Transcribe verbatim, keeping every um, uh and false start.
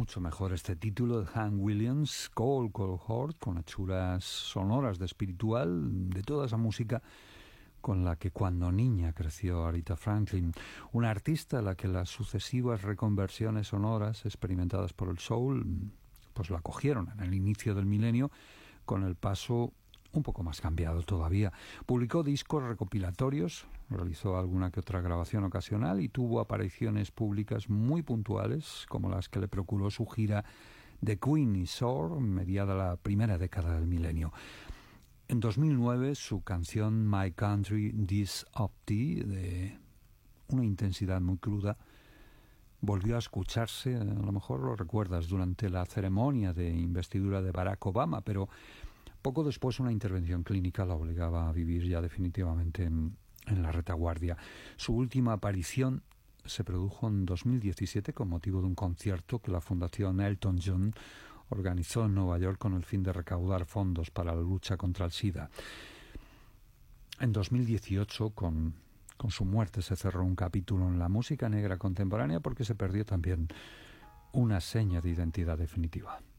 mucho mejor este título de Hank Williams, Cold Cold Heart, con hechuras sonoras de espiritual, de toda esa música con la que cuando niña creció Aretha Franklin, una artista a la que las sucesivas reconversiones sonoras experimentadas por el soul pues la cogieron en el inicio del milenio, con el paso un poco más cambiado todavía. Publicó discos recopilatorios, realizó alguna que otra grabación ocasional y tuvo apariciones públicas muy puntuales, como las que le procuró su gira de Queen y Soul, mediada la primera década del milenio. En dos mil nueve, su canción My Country This Up Tea, de una intensidad muy cruda, volvió a escucharse, a lo mejor lo recuerdas, durante la ceremonia de investidura de Barack Obama, pero poco después una intervención clínica la obligaba a vivir ya definitivamente en, en la retaguardia. Su última aparición se produjo en dos mil diecisiete con motivo de un concierto que la Fundación Elton John organizó en Nueva York con el fin de recaudar fondos para la lucha contra el SIDA. En dos mil dieciocho, con, con su muerte, se cerró un capítulo en la música negra contemporánea porque se perdió también una seña de identidad definitiva.